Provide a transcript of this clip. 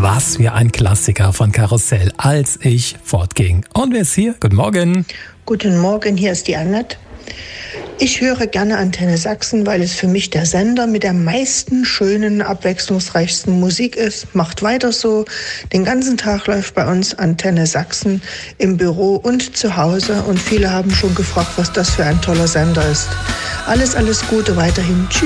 Was für ein Klassiker von Karussell, als ich fortging. Und wer ist hier? Guten Morgen. Guten Morgen, hier ist die Annette. Ich höre gerne Antenne Sachsen, weil es für mich der Sender mit der meisten schönen, abwechslungsreichsten Musik ist. Macht weiter so. Den ganzen Tag läuft bei uns Antenne Sachsen im Büro und zu Hause. Und viele haben schon gefragt, was das für ein toller Sender ist. Alles Gute weiterhin. Tschüss.